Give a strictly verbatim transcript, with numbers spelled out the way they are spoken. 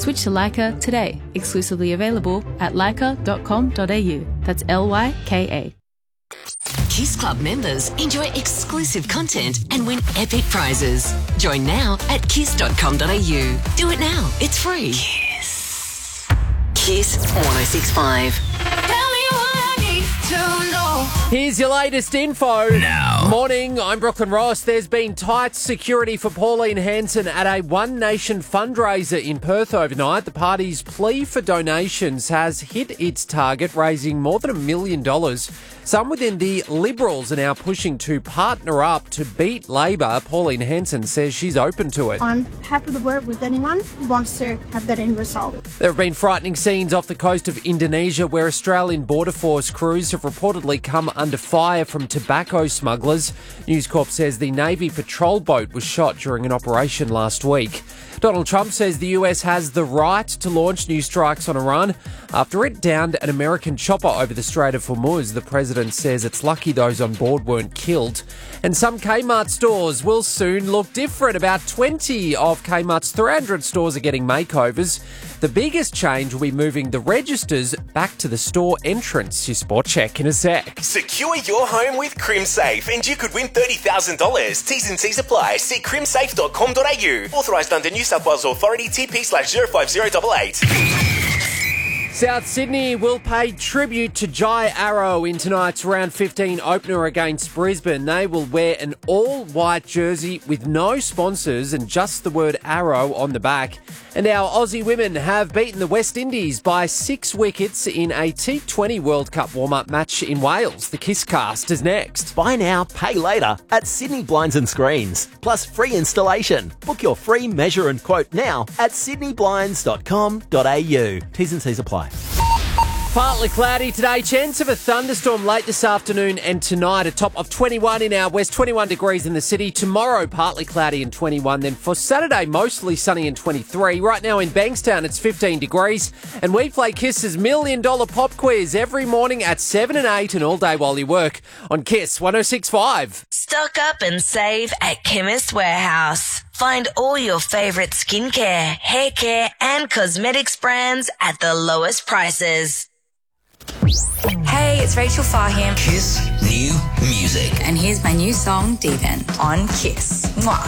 Switch to Lyca today. Exclusively available at lyca dot com dot a u. That's L Y K A. Kiss Club members enjoy exclusive content and win epic prizes. Join now at kiss dot com dot a u. Do it now. It's free. Kiss. Kiss one oh six point five. Here's your latest info. Now. Morning, I'm Brooklyn Ross. There's been tight security for Pauline Hanson at a One Nation fundraiser in Perth overnight. The party's plea for donations has hit its target, raising more than a million dollars. Some within the Liberals are now pushing to partner up to beat Labor. Pauline Hanson says she's open to it. I'm happy to work with anyone who wants to have that end result. There have been frightening scenes off the coast of Indonesia where Australian Border Force crews have reportedly come under fire from tobacco smugglers. News Corp says the Navy patrol boat was shot during an operation last week. Donald Trump says the U S has the right to launch new strikes on Iran after it downed an American chopper over the Strait of Hormuz. The president says it's lucky those on board weren't killed. And some Kmart stores will soon look different. About twenty of Kmart's three hundred stores are getting makeovers. The biggest change will be moving the registers back to the store entrance. Your sport check in a sec. Secure your home with CrimSafe and you could win thirty thousand dollars. T's and C's apply. See crim safe dot com dot a u. Authorised under New South Wales Authority T P slash zero five zero eight eight. South Sydney will pay tribute to Jai Arrow in tonight's round fifteen opener against Brisbane. They will wear an all-white jersey with no sponsors and just the word Arrow on the back. And our Aussie women have beaten the West Indies by six wickets in a T twenty World Cup warm-up match in Wales. The Kisscast is next. Buy now, pay later at Sydney Blinds and Screens. Plus free installation. Book your free measure and quote now at sydney blinds dot com dot a u. T's and C's apply. Partly cloudy today, chance of a thunderstorm late this afternoon and tonight. A top of twenty-one in our west, twenty-one degrees in the city. Tomorrow, partly cloudy and twenty-one. Then for Saturday, mostly sunny and twenty-three. Right now in Bankstown, it's fifteen degrees. And we play Kiss's Million Dollar Pop Quiz every morning at seven and eight and all day while you work on Kiss one oh six point five. Stock up and save at Chemist Warehouse. Find all your favourite skincare, hair care and cosmetics brands at the lowest prices. Hey, it's Rachel Farham. Kiss New Music. And here's my new song, Deven, on Kiss. Mwah.